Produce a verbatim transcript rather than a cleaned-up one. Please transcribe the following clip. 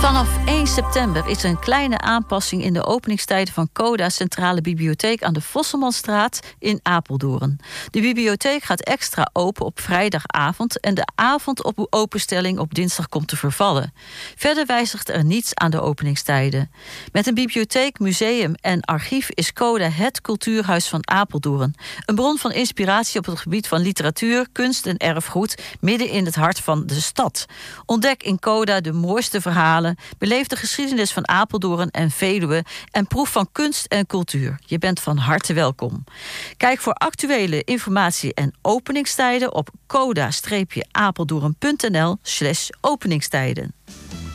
Vanaf één september is er een kleine aanpassing in de openingstijden van Coda Centrale Bibliotheek aan de Vosselmanstraat in Apeldoorn. De bibliotheek gaat extra open op vrijdagavond en de avond op openstelling op dinsdag komt te vervallen. Verder wijzigt er niets aan de openingstijden. Met een bibliotheek, museum en archief is Coda het cultuurhuis van Apeldoorn. Een bron van inspiratie op het gebied van literatuur, kunst en erfgoed midden in het hart van de stad. Ontdek in Coda de mooiste verhalen, beleef de geschiedenis van Apeldoorn en Veluwe en proef van kunst en cultuur. Je bent van harte welkom. Kijk voor actuele informatie en openingstijden op coda-apeldoorn punt n l slash openingstijden.